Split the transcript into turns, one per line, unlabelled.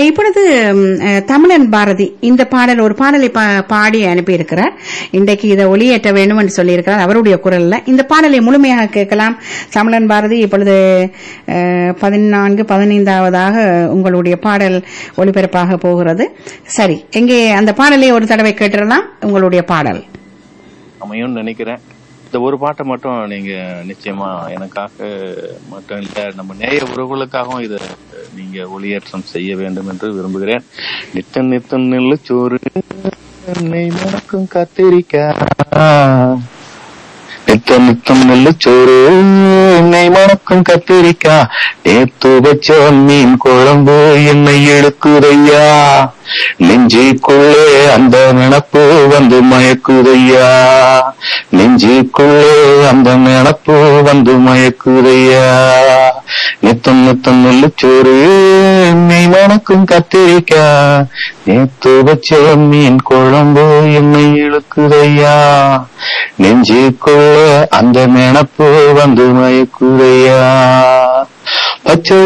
இப்பொழுது தமிழன் பாரதி இந்த பாடல் ஒரு பாடலை பாடி அனுப்பியிருக்கிறார். இன்றைக்கு இதை ஒளியேற்ற வேண்டும் என்று சொல்லியிருக்கிறார். அவருடைய குரல்ல இந்த பாடலை முழுமையாக கேட்கலாம். தமிழன் பாரதி இப்பொழுது 15வது உங்களுடைய பாடல் ஒளிபரப்பாக போகிறது. சரி, எங்கே அந்த பாடலை ஒரு தடவை கேட்டுடலாம். உங்களுடைய பாடல்
அமையும் நினைக்கிறேன். இந்த ஒரு பாட்டை மட்டும் நீங்க நிச்சயமா எனக்காக மட்டும் இல்ல, நம்ம நேய உறவுகளுக்காகவும் இதை நீங்க ஒளியேற்றம் செய்ய வேண்டும் என்று விரும்புகிறேன். நித்தம் நித்தம் நெல்லு சோறு மணக்கும் கத்திரிக்காய், நித்தம் நித்தம் நெல்லு சோறு எண்ணெய் மணக்கும் கத்திரிக்காய், நேத்து வச்ச மீன் குழம்பு என்னை எடுக்குதையா, நெஞ்சுக்குள்ளே அந்த நினப்பு வந்து மயக்குதையா, நெஞ்சுக்குள்ளே அந்த நினப்பு வந்து மயக்குதையா, நித்தம் நித்தம் நெல்லு சோறு எண்ணெய் மணக்கும் கத்திரிக்காய், நேத்து வச்ச மீன் குழம்பு என்னை இழுக்குதையா, நெஞ்சுக்குள்ளே அந்த நினப்பு வந்து மயக்குதையா, பச்சை